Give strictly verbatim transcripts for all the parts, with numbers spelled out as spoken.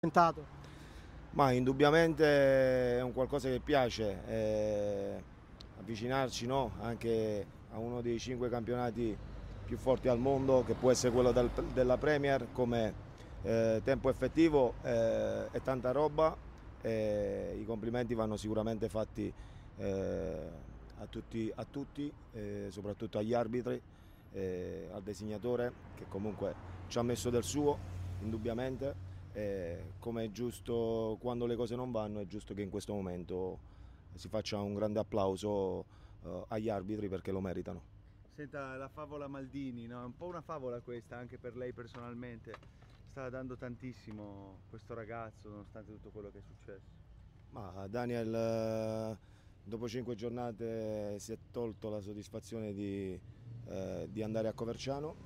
diventato? Ma indubbiamente è un qualcosa che piace, eh, avvicinarci, no? Anche a uno dei cinque campionati più forti al mondo, che può essere quello del- della Premier, come eh, tempo effettivo eh, è tanta roba, e i complimenti vanno sicuramente fatti eh, a tutti, a tutti eh, soprattutto agli arbitri, eh, al designatore che comunque ci ha messo del suo, indubbiamente. E come è giusto quando le cose non vanno, è giusto che in questo momento si faccia un grande applauso eh, agli arbitri perché lo meritano. Senta, la favola Maldini, no? È un po' una favola questa anche per lei personalmente. Sta dando tantissimo questo ragazzo nonostante tutto quello che è successo. Ma Daniel, eh, dopo cinque giornate si è tolto la soddisfazione di, eh, di andare a Coverciano.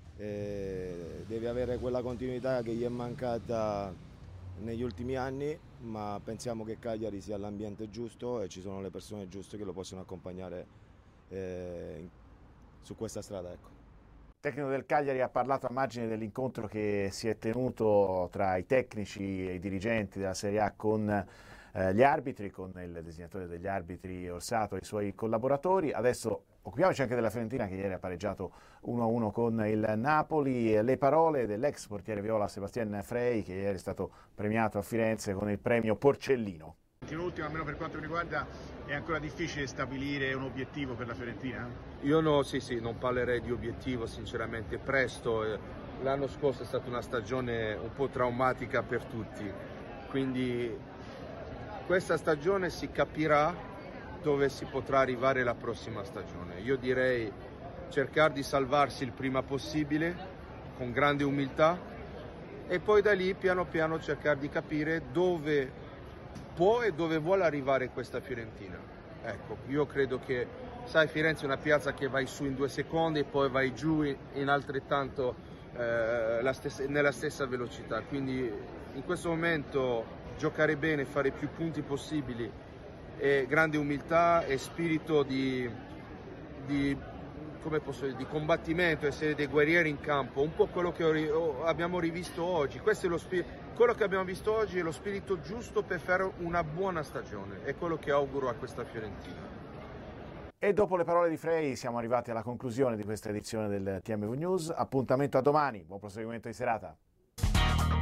E deve avere quella continuità che gli è mancata negli ultimi anni, ma pensiamo che Cagliari sia l'ambiente giusto e ci sono le persone giuste che lo possono accompagnare eh, su questa strada. Ecco. Il tecnico del Cagliari ha parlato a margine dell'incontro che si è tenuto tra i tecnici e i dirigenti della Serie A con eh, gli arbitri, con il designatore degli arbitri Orsato e i suoi collaboratori. Adesso occupiamoci anche della Fiorentina che ieri ha pareggiato uno a uno con il Napoli. Le parole dell'ex portiere viola Sébastien Frey, che ieri è stato premiato a Firenze con il premio Porcellino. L'ultimo, almeno per quanto mi riguarda, è ancora difficile stabilire un obiettivo per la Fiorentina? Io no, sì, sì, non parlerei di obiettivo, sinceramente, presto. L'anno scorso è stata una stagione un po' traumatica per tutti, quindi questa stagione si capirà dove si potrà arrivare la prossima stagione. Io direi cercare di salvarsi il prima possibile, con grande umiltà, e poi da lì piano piano cercare di capire dove può e dove vuole arrivare questa Fiorentina. Ecco, io credo che, sai, Firenze è una piazza che vai su in due secondi e poi vai giù in, in altrettanto eh, la stessa, nella stessa velocità, quindi in questo momento giocare bene, fare più punti possibili, e grande umiltà e spirito di, di, come posso dire, di combattimento, essere dei guerrieri in campo, un po' quello che ho, abbiamo rivisto oggi. Questo è lo spirito. Quello che abbiamo visto oggi è lo spirito giusto per fare una buona stagione, è quello che auguro a questa Fiorentina. E dopo le parole di Frey siamo arrivati alla conclusione di questa edizione del T M V News. Appuntamento a domani, buon proseguimento di serata.